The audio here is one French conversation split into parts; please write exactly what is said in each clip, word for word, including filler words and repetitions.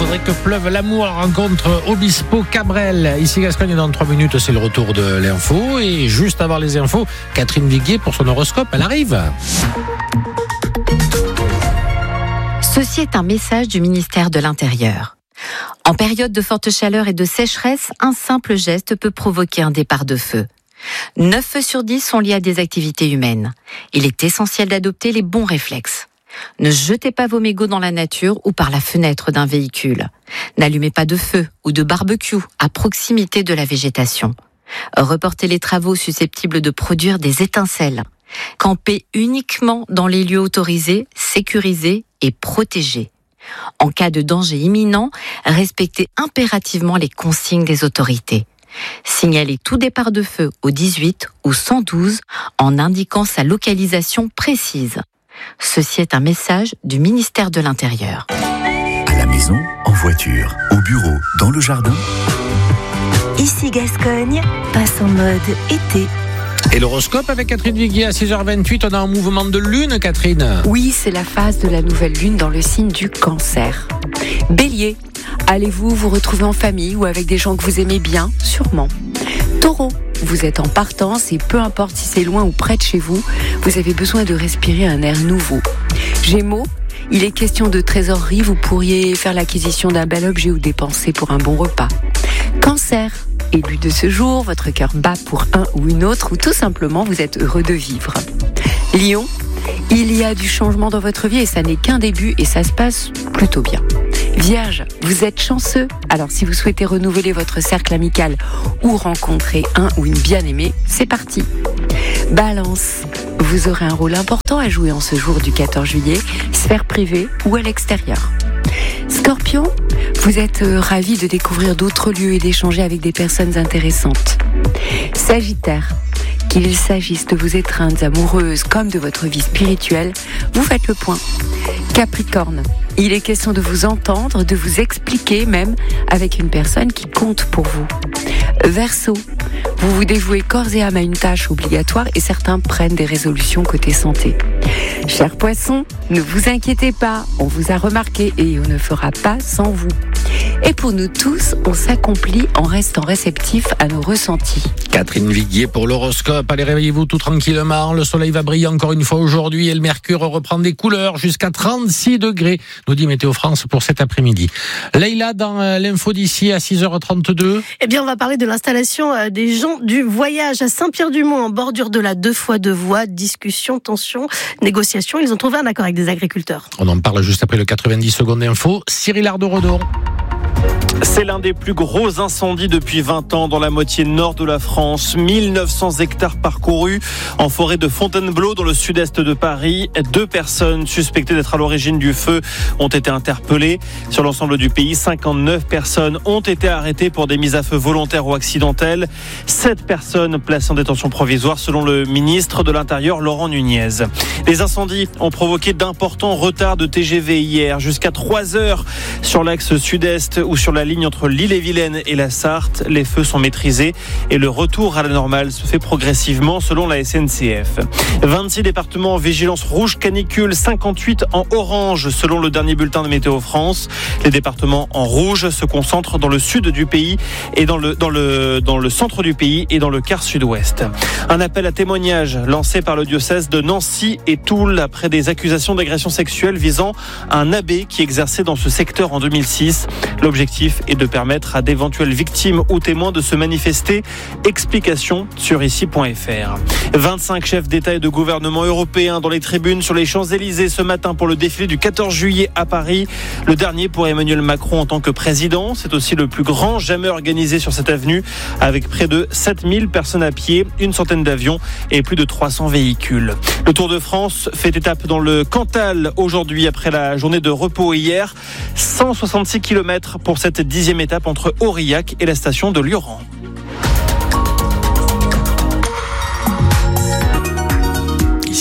faudrait que pleuve l'amour. La rencontre Obispo Cabrel. Ici Gascogne, dans trois minutes, c'est le retour de l'info. Et juste avant les infos, Catherine Viguier pour son horoscope. Elle arrive. Ceci est un message du ministère de l'Intérieur. En période de forte chaleur et de sécheresse, un simple geste peut provoquer un départ de feu. neuf feux sur dix sont liés à des activités humaines. Il est essentiel d'adopter les bons réflexes. Ne jetez pas vos mégots dans la nature ou par la fenêtre d'un véhicule. N'allumez pas de feu ou de barbecue à proximité de la végétation. Reportez les travaux susceptibles de produire des étincelles. Campez uniquement dans les lieux autorisés, sécurisés et protégés. En cas de danger imminent, respectez impérativement les consignes des autorités. Signalez tout départ de feu au dix-huit ou cent douze en indiquant sa localisation précise. Ceci est un message du ministère de l'Intérieur. À la maison, en voiture, au bureau, dans le jardin. Ici Gascogne, passe en mode été. Et l'horoscope avec Catherine Viguier à six heures vingt-huit. On a un mouvement de lune, Catherine. Oui, c'est la phase de la nouvelle lune dans le signe du Cancer. Bélier, allez-vous vous retrouver en famille ou avec des gens que vous aimez bien? Sûrement. Taureau, vous êtes en partance et peu importe si c'est loin ou près de chez vous, vous avez besoin de respirer un air nouveau. Gémeaux, il est question de trésorerie, vous pourriez faire l'acquisition d'un bel objet ou dépenser pour un bon repas. Cancer, élu de ce jour, votre cœur bat pour un ou une autre ou tout simplement vous êtes heureux de vivre. Lion, il y a du changement dans votre vie et ça n'est qu'un début et ça se passe plutôt bien. Vierge, vous êtes chanceux, alors si vous souhaitez renouveler votre cercle amical ou rencontrer un ou une bien-aimée, c'est parti. Balance, vous aurez un rôle important à jouer en ce jour du quatorze juillet, sphère privée ou à l'extérieur. Scorpion, vous êtes ravi de découvrir d'autres lieux et d'échanger avec des personnes intéressantes. Sagittaire, qu'il s'agisse de vos étreintes amoureuses comme de votre vie spirituelle, vous faites le point. Capricorne, il est question de vous entendre, de vous expliquer même avec une personne qui compte pour vous. Verseau, vous vous dévouez corps et âme à une tâche obligatoire et certains prennent des résolutions côté santé. Chers poissons, ne vous inquiétez pas, on vous a remarqué et on ne fera pas sans vous. Et pour nous tous, on s'accomplit en restant réceptif à nos ressentis. Catherine Viguier pour l'horoscope. Allez, réveillez-vous tout tranquillement. Le soleil va briller encore une fois aujourd'hui et le mercure reprend des couleurs jusqu'à trente-six degrés, nous dit Météo France pour cet après-midi. Leïla, dans l'info d'ici à six heures trente-deux. Eh bien, on va parler de l'installation des gens du voyage à Saint-Pierre-du-Mont en bordure de la deux fois deux voies. Discussion, tension, négociation. Ils ont trouvé un accord avec des agriculteurs. On en parle juste après le quatre-vingt-dix secondes d'info. Cyril Ardo-Rodon. C'est l'un des plus gros incendies depuis vingt ans dans la moitié nord de la France. mille neuf cents hectares parcourus en forêt de Fontainebleau dans le sud-est de Paris. Deux personnes suspectées d'être à l'origine du feu ont été interpellées. Sur l'ensemble du pays, cinquante-neuf personnes ont été arrêtées pour des mises à feu volontaires ou accidentelles. Sept personnes placées en détention provisoire selon le ministre de l'Intérieur Laurent Nunez. Les incendies ont provoqué d'importants retards de T G V hier, jusqu'à trois heures sur l'axe sud-est ou sur la ligne entre l'Ille-et-Vilaine et la Sarthe. Les feux sont maîtrisés et le retour à la normale se fait progressivement selon la S N C F. vingt-six départements en vigilance rouge canicule, cinquante-huit en orange selon le dernier bulletin de Météo France. Les départements en rouge se concentrent dans le sud du pays et dans le, dans le, dans le centre du pays et dans le quart sud-ouest. Un appel à témoignage lancé par le diocèse de Nancy et Toul après des accusations d'agression sexuelle visant un abbé qui exerçait dans ce secteur en deux mille six. L'objectif est de permettre à d'éventuelles victimes ou témoins de se manifester. Explication sur ici point f r. vingt-cinq chefs d'État et de gouvernement européens dans les tribunes sur les Champs-Élysées ce matin pour le défilé du quatorze juillet à Paris. Le dernier pour Emmanuel Macron en tant que président. C'est aussi le plus grand jamais organisé sur cette avenue avec près de sept mille personnes à pied, une centaine d'avions et plus de trois cents véhicules. Le Tour de France fait étape dans le Cantal aujourd'hui après la journée de repos hier. cent soixante-six kilomètres pour cette dixième étape entre Aurillac et la station de Lioran.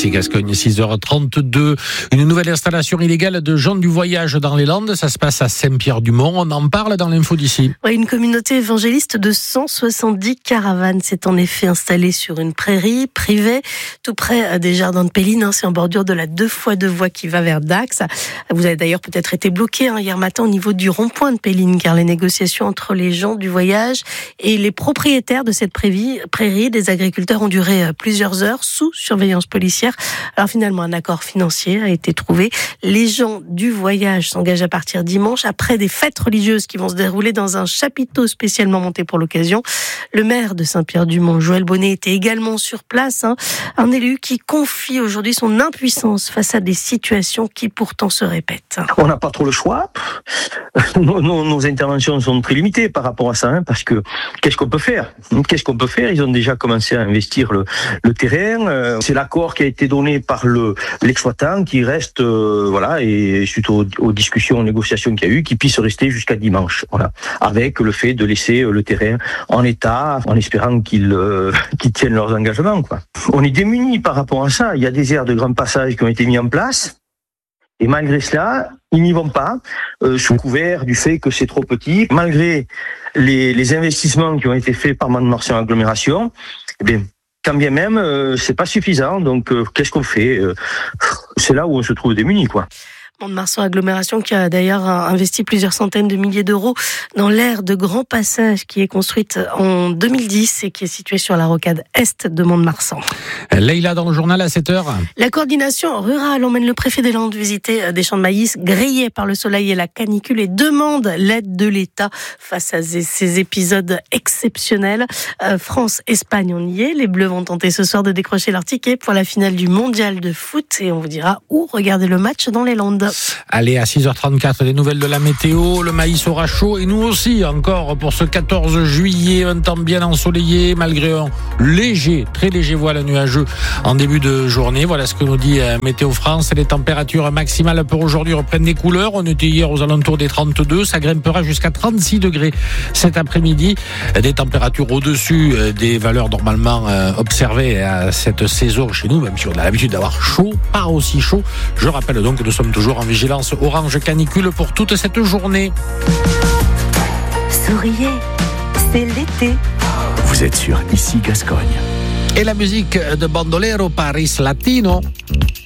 ici Gascogne, six heures trente-deux. Une nouvelle installation illégale de gens du voyage dans les Landes. Ça se passe à Saint-Pierre-du-Mont. On en parle dans l'info d'ici. Ouais, une communauté évangéliste de cent soixante-dix caravanes s'est en effet installée sur une prairie privée, tout près des jardins de Péline. C'est en bordure de la deux fois deux voies qui va vers Dax. Vous avez d'ailleurs peut-être été bloqué hein, hier matin au niveau du rond-point de Péline, car les négociations entre les gens du voyage et les propriétaires de cette prairie, prairie des agriculteurs ont duré plusieurs heures sous surveillance policière. Alors finalement, un accord financier a été trouvé. Les gens du voyage s'engagent à partir dimanche après des fêtes religieuses qui vont se dérouler dans un chapiteau spécialement monté pour l'occasion. Le maire de Saint-Pierre-du-Mont, Joël Bonnet, était également sur place. Hein. Un élu qui confie aujourd'hui son impuissance face à des situations qui pourtant se répètent. On n'a pas trop le choix. Nos, nos, nos interventions sont très limitées par rapport à ça, hein, parce que qu'est-ce qu'on peut faire ? Qu'est-ce qu'on peut faire ? Ils ont déjà commencé à investir le, le terrain. Euh, c'est l'accord qui a été donné par le, l'exploitant qui reste, euh, voilà, et suite aux, aux discussions, aux négociations qu'il y a eu, qui puisse rester jusqu'à dimanche, voilà, avec le fait de laisser le terrain en état, en espérant qu'ils, euh, qu'ils tiennent leurs engagements, quoi. On est démunis par rapport à ça. Il y a des aires de grand passage qui ont été mis en place. Et malgré cela, ils n'y vont pas, euh, sous couvert du fait que c'est trop petit. Malgré les, les investissements qui ont été faits par Mont-de-Marsan Agglomération, eh bien, quand bien même, euh, c'est pas suffisant. Donc, euh, qu'est-ce qu'on fait ? euh, C'est là où on se trouve démunis, quoi. Mont-de-Marsan Agglomération qui a d'ailleurs investi plusieurs centaines de milliers d'euros dans l'aire de grand passage qui est construite en deux mille dix et qui est située sur la rocade est de Mont-de-Marsan. Leïla dans le journal à sept heures. La coordination rurale emmène le préfet des Landes visiter des champs de maïs grillés par le soleil et la canicule et demande l'aide de l'État face à ces épisodes exceptionnels. Euh, France-Espagne, on y est. Les Bleus vont tenter ce soir de décrocher leur ticket pour la finale du mondial de foot et on vous dira où regarder le match dans les Landes. Allez, à six heures trente-quatre, des nouvelles de la météo. Le maïs aura chaud et nous aussi encore pour ce quatorze juillet. Un temps bien ensoleillé malgré un léger, très léger voile nuageux en début de journée. Voilà ce que nous dit Météo France. Les températures maximales pour aujourd'hui reprennent des couleurs. On était hier aux alentours des trente-deux. Ça grimpera jusqu'à trente-six degrés cet après-midi. Des températures au-dessus des valeurs normalement observées à cette saison chez nous, même si on a l'habitude d'avoir chaud, pas aussi chaud. Je rappelle donc que nous sommes toujours en vigilance orange canicule pour toute cette journée. Souriez, c'est l'été. Vous êtes sur Ici Gascogne. Et la musique de Bandolero Paris Latino.